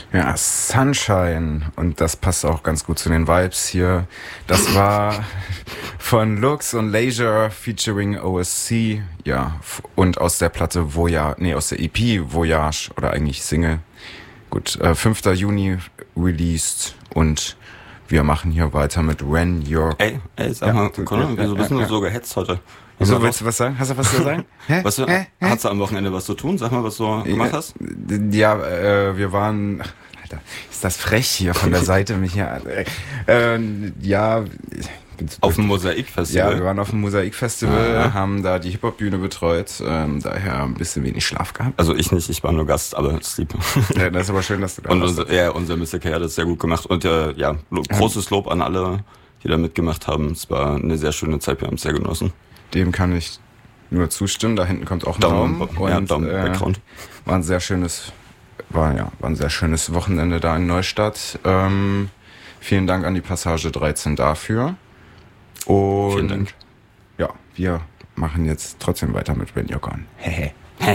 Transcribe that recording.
Ja, Sunshine. Und das passt auch ganz gut zu den Vibes hier. Das war von Lux und Leisure featuring OSC. Ja, und aus der Platte aus der EP Voyage oder eigentlich Single. Gut, 5. Juni released und wir machen hier weiter mit When You're... Ey, sag mal, Conor, wieso bist du so gehetzt heute? Wieso, willst du was sagen? Hast du was zu sagen? Hast du am Wochenende was zu tun? Sag mal, was du gemacht hast. Ja, wir waren... Alter, ist das frech hier von der Seite mich hier... Auf dem Mosaikfestival? Ja, wir waren auf dem Mosaikfestival, haben da die Hip-Hop-Bühne betreut, daher ein bisschen wenig Schlaf gehabt. Also ich nicht, ich war nur Gast, aber Sleep. Ja, das ist aber schön, dass du da warst. Und unser Mr. K hat das sehr gut gemacht und großes Lob an alle, die da mitgemacht haben. Es war eine sehr schöne Zeit, wir haben es sehr genossen. Dem kann ich nur zustimmen, da hinten kommt auch ein Daumen. Und Background. War ein sehr schönes Wochenende da in Neustadt. Vielen Dank an die Passage 13 dafür. Und vielen Dank. Ja, wir machen jetzt trotzdem weiter mit When You're Gone. Hehe.